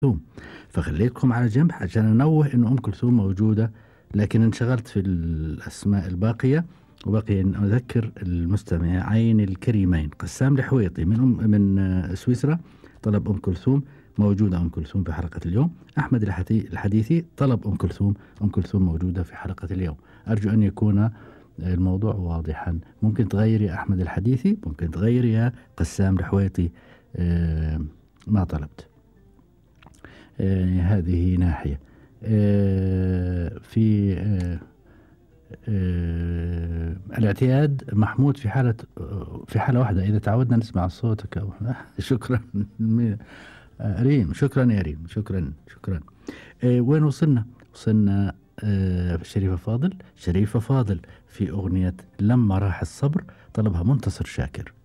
كلثوم، فخليتكم على جنب عشان أنوه إنه أم كلثوم موجودة، لكن انشغلت في الأسماء الباقية. وبقي أن أذكر المستمعين الكريمين: قسام الحويطي من سويسرا طلب أم كلثوم، موجودة أم كلثوم في حلقة اليوم. أحمد الحديثي طلب أم كلثوم، أم كلثوم موجودة في حلقة اليوم. أرجو أن يكون الموضوع واضحا. ممكن تغير يا أحمد الحديثي، ممكن تغير يا قسام الحويطي. ما طلبت. هذه ناحية. في الاعتياد محمود في حالة، في حالة واحدة إذا تعودنا نسمع صوتك شكرا. ريم، شكرا يا ريم، شكرا. وين وصلنا؟ وصلنا شريفة فاضل في أغنية لما راح الصبر، طلبها منتصر شاكر.